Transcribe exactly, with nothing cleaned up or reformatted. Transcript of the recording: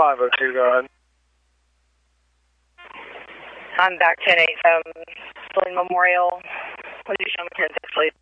five oh two, go ahead. I'm back ten eight from Sterling Memorial. Would you show me ten six, please?